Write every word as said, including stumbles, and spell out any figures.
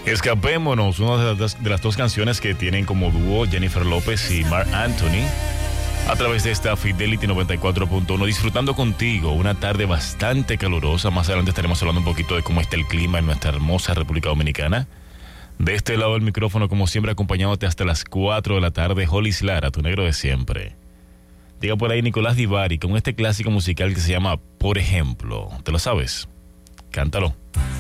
Escapémonos, una de las, de las dos canciones que tienen como dúo Jennifer López y Marc Anthony, a través de esta Fidelity noventa y cuatro punto uno, disfrutando contigo una tarde bastante calurosa. Más adelante estaremos hablando un poquito de cómo está el clima en nuestra hermosa República Dominicana. De este lado del micrófono, como siempre, acompañándote hasta las cuatro de la tarde, Hollis Lara, tu negro de siempre. Diga por ahí Nicolás Divari con este clásico musical que se llama Por Ejemplo. ¿Te lo sabes? Cántalo.